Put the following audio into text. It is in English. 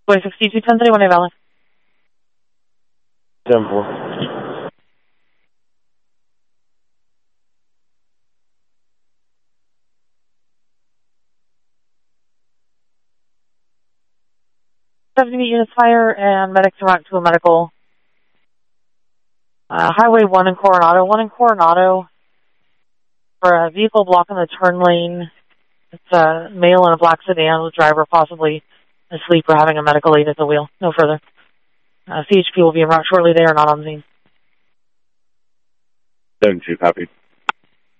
Boy 62, 1031 Valley. 10-4. Units fire and medics are out to a medical. Highway 1 in Coronado. 1 in Coronado for a vehicle blocking the turn lane. It's a male in a black sedan with driver possibly asleep or having a medical aid at the wheel. No further. CHP will be en route shortly. They are not on scene. 7-2, copy.